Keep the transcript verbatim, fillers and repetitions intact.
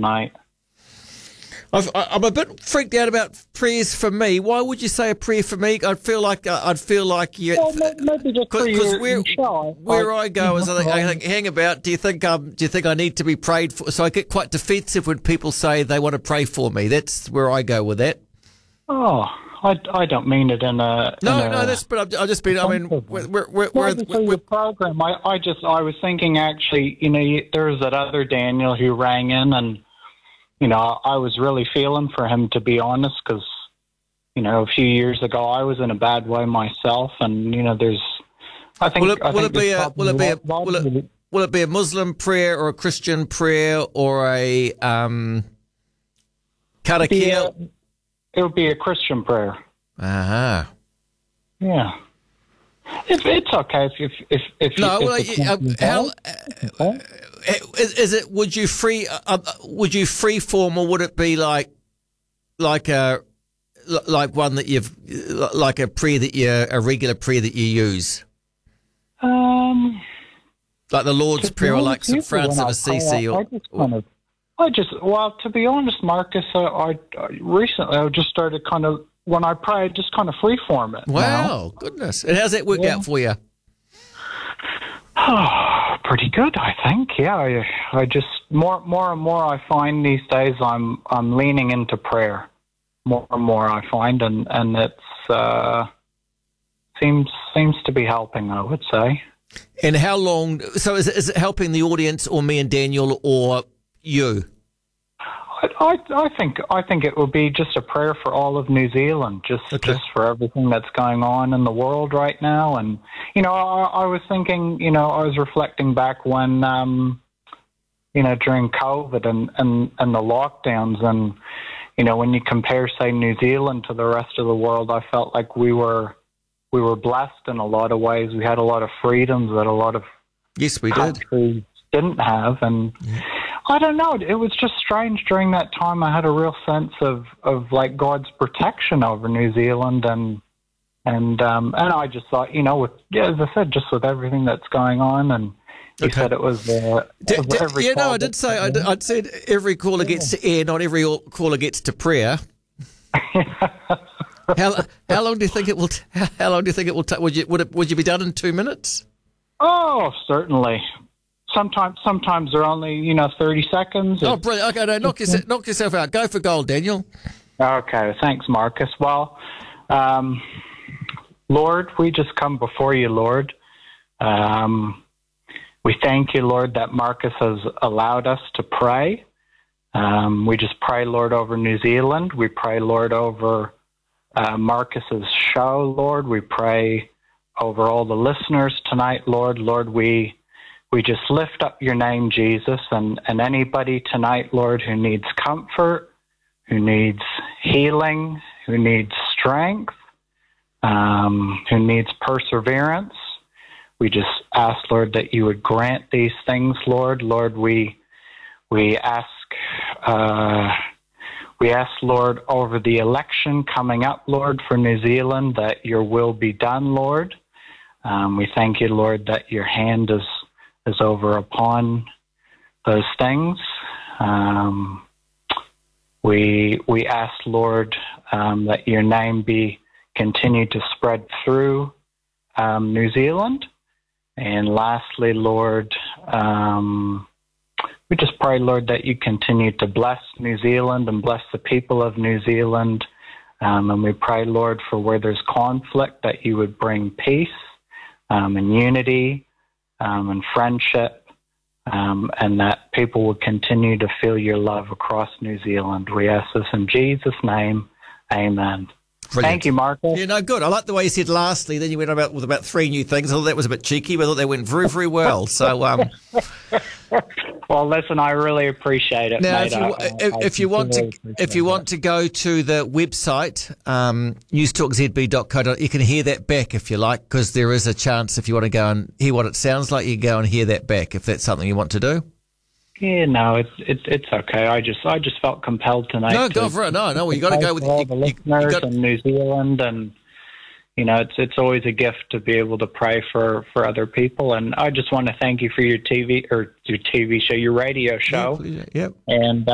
tonight. I've, I'm a bit freaked out about prayers for me. Why would you say a prayer for me? I'd feel like uh, I'd feel like you. Well, maybe just for your where, show. where I, I go is I think, I think hang about. Do you think um do you think I need to be prayed for? So I get quite defensive when people say they want to pray for me. That's where I go with that. Oh, I, I don't mean it in a no in no. A, that's but I've, I've just been. I mean, we're we're we're, we're, for your program. I, I just I was thinking actually, you know, you, there's that other Daniel who rang in and. You know, I was really feeling for him, to be honest, because, you know, a few years ago I was in a bad way myself, and you know, there's, I think, will it, I will think it be a will it be a will it, will it be a Muslim prayer or a Christian prayer or a um, karakia? It would be a Christian prayer. Uh-huh. Yeah. If it's okay, if if if, if no, you, well, if uh, how uh, is, is it? Would you free? Uh, would you free form, or would it be like like a like one that you've like a prayer that you a regular prayer that you use? Um, like the Lord's Prayer, or like Saint Francis of Assisi, or. I just kind of, I just well, to be honest, Marcus, uh, I, I recently I just started kind of. When I pray, I just kind of freeform it. Wow, now. Goodness. And how's that work yeah. out for you? Oh, pretty good, I think. Yeah, I, I just, more more and more I find these days I'm I'm leaning into prayer. More and more I find, and, and it's, uh, seems, seems to be helping, I would say. And how long, so is it, is it helping the audience or me and Daniel or you? I, I think I think it will be just a prayer for all of New Zealand, just okay. just for everything that's going on in the world right now. And you know, I, I was thinking, you know, I was reflecting back when, um, you know, during COVID and, and, and the lockdowns, and you know, when you compare, say, New Zealand to the rest of the world, I felt like we were we were blessed in a lot of ways. We had a lot of freedoms that a lot of yes, we countries did. didn't have, and. Yeah. I don't know. It was just strange during that time. I had a real sense of, of like God's protection over New Zealand, and and um, and I just thought, you know, with yeah, as I said, just with everything that's going on, and you okay. said it was. Uh, d- d- every yeah, no, I did say I did, I'd said every caller yeah. gets to air, not every caller gets to prayer. how how long do you think it will? T- how long do you think it will take? Would you would it would you be done in two minutes? Oh, certainly. Sometimes, sometimes they're only, you know, thirty seconds. Oh, brilliant. Okay, no, knock, yourself, knock yourself out. Go for gold, Daniel. Okay, thanks, Marcus. Well, um, Lord, we just come before you, Lord. Um, we thank you, Lord, that Marcus has allowed us to pray. Um, we just pray, Lord, over New Zealand. We pray, Lord, over uh, Marcus's show, Lord. We pray over all the listeners tonight, Lord. Lord, we... We just lift up your name, Jesus, and, and anybody tonight, Lord, who needs comfort, who needs healing, who needs strength, um, who needs perseverance. We just ask, Lord, that you would grant these things, Lord. Lord, we we ask, uh, we ask, Lord, over the election coming up, Lord, for New Zealand, that your will be done, Lord. Um, we thank you, Lord, that your hand is is over upon those things. Um, we we ask, Lord, um, that your name be continued to spread through um, New Zealand. And lastly, Lord, um, we just pray, Lord, that you continue to bless New Zealand and bless the people of New Zealand. Um, and we pray, Lord, for where there's conflict, that you would bring peace um, and unity Um, and friendship, um, and that people will continue to feel your love across New Zealand. We ask this in Jesus' name. Amen. Brilliant. Thank you, Marcus. Yeah, no, good. I like the way you said lastly. Then you went about with about three new things. I thought that was a bit cheeky, but I thought they went very, very well. So, um, well, listen, I really appreciate it. Now, mate. if you, I, if, I, if you want to, if you that. want to go to the website, um, news talk z b dot co dot, you can hear that back if you like, because there is a chance if you want to go and hear what it sounds like, you go and hear that back if that's something you want to do. Yeah, no, it's it's it's okay. I just I just felt compelled tonight. No, to, go for it. No, no, well, you got to go with all you, the you, listeners you got, in New Zealand, and you know, it's it's always a gift to be able to pray for, for other people. And I just want to thank you for your T V or your T V show, your radio show, yeah, yeah. and.